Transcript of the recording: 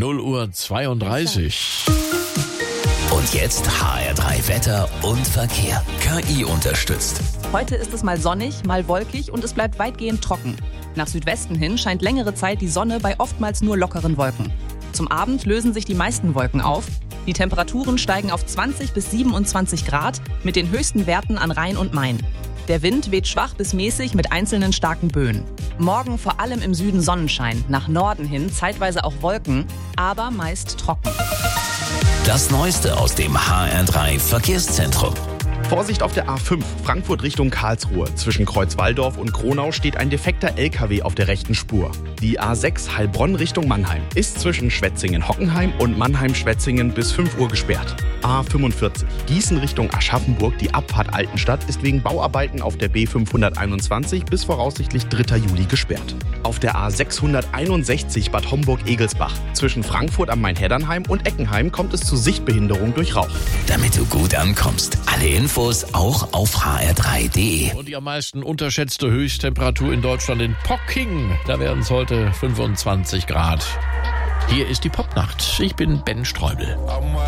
0:32. Und jetzt HR3 Wetter und Verkehr. KI unterstützt. Heute ist es mal sonnig, mal wolkig und es bleibt weitgehend trocken. Nach Südwesten hin scheint längere Zeit die Sonne bei oftmals nur lockeren Wolken. Zum Abend lösen sich die meisten Wolken auf. Die Temperaturen steigen auf 20 bis 27 Grad mit den höchsten Werten an Rhein und Main. Der Wind weht schwach bis mäßig mit einzelnen starken Böen. Morgen vor allem im Süden Sonnenschein, nach Norden hin zeitweise auch Wolken, aber meist trocken. Das Neueste aus dem HR3 Verkehrszentrum. Vorsicht auf der A5, Frankfurt Richtung Karlsruhe. Zwischen Kreuzwaldorf und Kronau steht ein defekter LKW auf der rechten Spur. Die A6 Heilbronn Richtung Mannheim ist zwischen Schwetzingen-Hockenheim und Mannheim-Schwetzingen bis 5 Uhr gesperrt. A45 Gießen Richtung Aschaffenburg, die Abfahrt Altenstadt ist wegen Bauarbeiten auf der B521 bis voraussichtlich 3. Juli gesperrt. Auf der A661 Bad Homburg-Egelsbach zwischen Frankfurt am Main-Heddernheim und Eckenheim kommt es zu Sichtbehinderung durch Rauch. Damit du gut ankommst. Alle Infos auch auf hr3.de. Und die am meisten unterschätzte Höchsttemperatur in Deutschland in Pocking. Da werden es heute 25 Grad. Hier ist die Popnacht. Ich bin Ben Streubel.